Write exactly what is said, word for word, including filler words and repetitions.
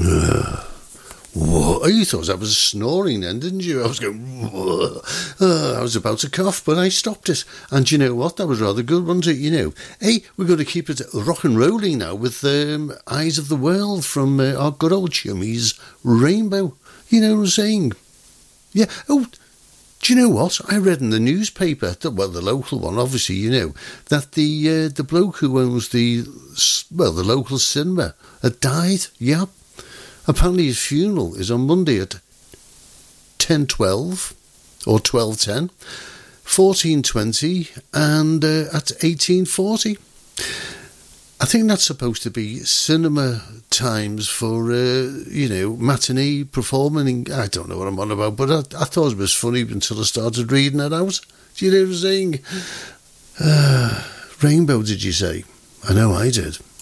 Whoa, you thought I was snoring then, didn't you? I was going, whoa. Uh, I was about to cough, but I stopped it. And you know what? That was rather good, wasn't it? You know, hey, we're going to keep it rock and rolling now with um, Eyes of the World from uh, our good old chummies, Rainbow. You know what I'm saying? Yeah. Oh, do you know what? I read in the newspaper, that, well, the local one, obviously, you know, that the uh, the bloke who owns the, well, the local cinema had died. Yeah. Apparently his funeral is on Monday at ten twelve or twelve ten, fourteen twenty and uh, at eighteen forty. I think that's supposed to be cinema times for, uh, you know, matinee performing. I don't know what I'm on about, but I, I thought it was funny until I started reading it out. Do you know what I'm saying? Uh, Rainbow, did you say? I know I did.